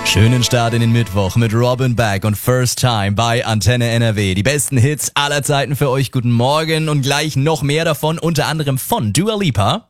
Schönen Start in den Mittwoch mit Robin Beck und First Time bei Antenne NRW. Die besten Hits aller Zeiten für euch. Guten Morgen und gleich noch mehr davon, unter anderem von Dua Lipa.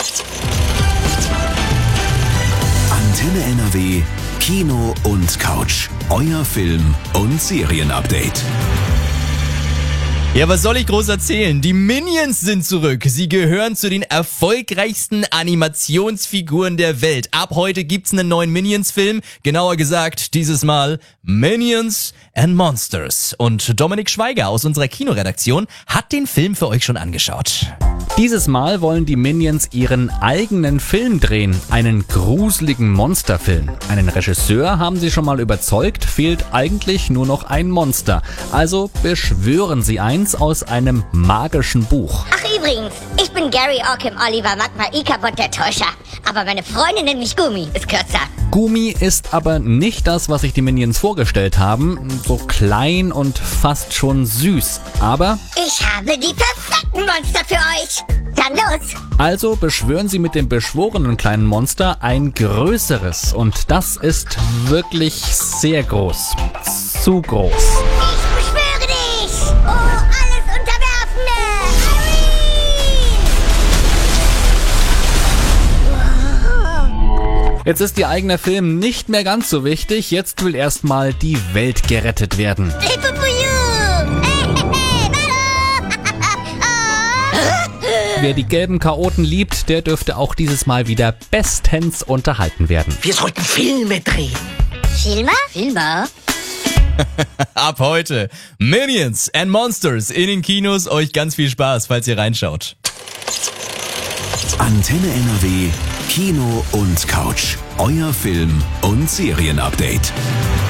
Antenne NRW, Kino und Couch. Euer Film- und Serienupdate. Ja, was soll ich groß erzählen? Die Minions sind zurück. Sie gehören zu den erfolgreichsten Animationsfiguren der Welt. Ab heute gibt's einen neuen Minions-Film. Genauer gesagt, dieses Mal Minions and Monsters. Und Dominik Schweiger aus unserer Kinoredaktion hat den Film für euch schon angeschaut. Dieses Mal wollen die Minions ihren eigenen Film drehen, einen gruseligen Monsterfilm. Einen Regisseur haben sie schon mal überzeugt, fehlt eigentlich nur noch ein Monster. Also beschwören sie eins aus einem magischen Buch. Ach übrigens, ich bin Gary Orkim Oliver Magma Ikabot der Täuscher. Aber meine Freundin nennt mich Gumi, ist kürzer. Gumi ist aber nicht das, was sich die Minions vorgestellt haben. So klein und fast schon süß. Aber Ich habe die perfekten Monster für euch. Dann los. also beschwören sie mit dem beschworenen kleinen Monster ein größeres. Und das ist wirklich sehr groß. Zu groß. Ich beschwöre dich. Oh, alles Unterwerfende. Jetzt ist ihr eigener Film nicht mehr ganz so wichtig. Jetzt will erstmal die Welt gerettet werden. Hilfe für you. Wer die gelben Chaoten liebt, der dürfte auch dieses Mal wieder bestens unterhalten werden. Wir sollten Filme drehen. Filmer? Ab heute Minions and Monsters in den Kinos. Euch ganz viel Spaß, falls ihr reinschaut. Antenne NRW, Kino und Couch. Euer Film- und Serienupdate.